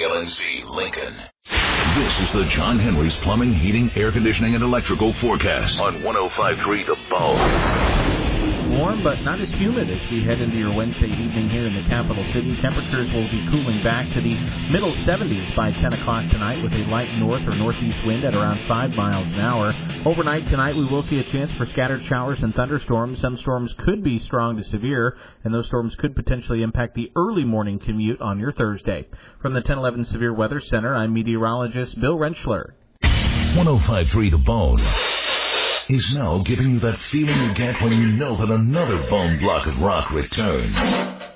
KLNC Lincoln. This is the John Henry's Plumbing, Heating, Air Conditioning, and Electrical forecast on 105.3 The Bone. Warm but not as humid as we head into your Wednesday evening here in the capital city. Temperatures will be cooling back to the middle 70s by 10 o'clock tonight with a light north or northeast wind at around 5 miles an hour. Overnight tonight we will see a chance for scattered showers and thunderstorms. Some storms could be strong to severe, and those storms could potentially impact the early morning commute on your Thursday. From the 1011 Severe Weather Center, I'm meteorologist Bill Rentschler. 105.3 The Bone is now giving you that feeling you get when you know that another bone block of rock returns.